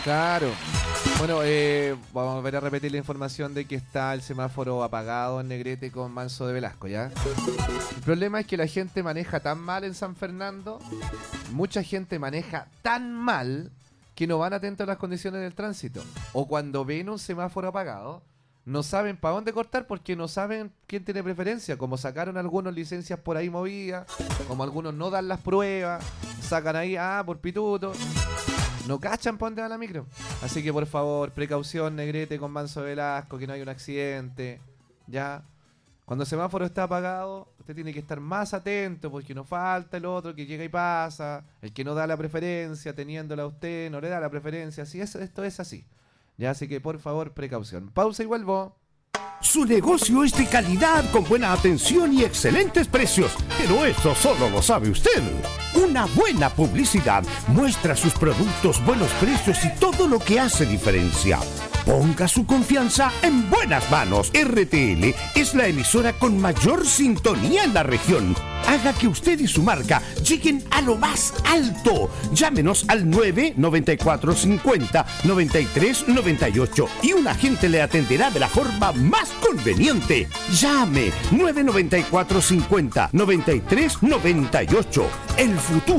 Claro. Bueno, vamos a volver a repetir la información de que está el semáforo apagado en Negrete con Manso de Velasco, ¿ya? El problema es que la gente maneja tan mal en San Fernando, mucha gente maneja tan mal que no van atentos a las condiciones del tránsito. O cuando ven un semáforo apagado, no saben para dónde cortar porque no saben quién tiene preferencia. Como sacaron algunos licencias por ahí movidas, como algunos no dan las pruebas, sacan ahí, por pituto. No cachan para dónde va la micro. Así que por favor, precaución, Negrete con Manso Velasco, que no hay un accidente. Ya. Cuando el semáforo está apagado, usted tiene que estar más atento porque no falta el otro que llega y pasa. El que no da la preferencia, teniéndola a usted, no le da la preferencia. Así es, esto es así. Ya, así que por favor, precaución. Pausa y vuelvo. Su negocio es de calidad, con buena atención y excelentes precios. Pero eso solo lo sabe usted. Una buena publicidad muestra sus productos, buenos precios y todo lo que hace diferencia. Ponga su confianza en buenas manos. RTL es la emisora con mayor sintonía en la región. Haga que usted y su marca lleguen a lo más alto. Llámenos al 99450-9398 y un agente le atenderá de la forma más conveniente. Llame 99450-9398. El futuro